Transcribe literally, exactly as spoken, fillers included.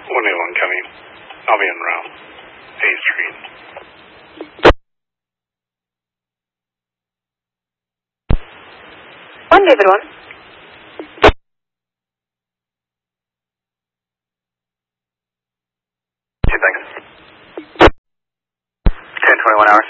one eight one coming. I'll be en route. A Street. One David one. Two seconds. ten twenty-one hours.